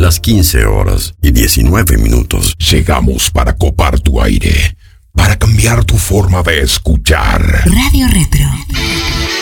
las 15:19. Llegamos para copar tu aire, para cambiar tu forma de escuchar. Radio Retro.